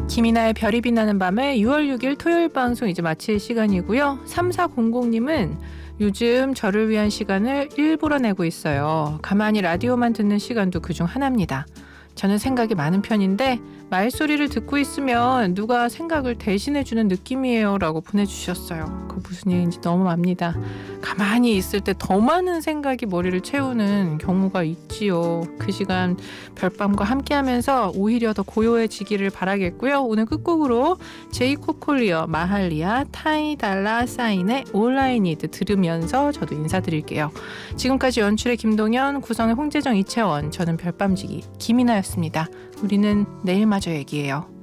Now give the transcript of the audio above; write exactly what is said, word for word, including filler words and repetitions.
김이나의 별이 빛나는 밤에 유월 육일 토요일 방송 이제 마칠 시간이고요. 삼사공공님은 요즘 저를 위한 시간을 일부러 내고 있어요. 가만히 라디오만 듣는 시간도 그중 하나입니다. 저는 생각이 많은 편인데 말소리를 듣고 있으면 누가 생각을 대신해주는 느낌이에요 라고 보내주셨어요. 그 무슨 얘기인지 너무 압니다. 가만히 있을 때 더 많은 생각이 머리를 채우는 경우가 있지요. 그 시간 별밤과 함께하면서 오히려 더 고요해지기를 바라겠고요. 오늘 끝곡으로 제이코콜리어, 마할리아, 타이 달라 사인의 All I Need 들으면서 저도 인사드릴게요. 지금까지 연출의 김동현, 구성의 홍재정, 이채원, 저는 별밤지기 김이나였습니다. 우리는 내일 마저 얘기해요.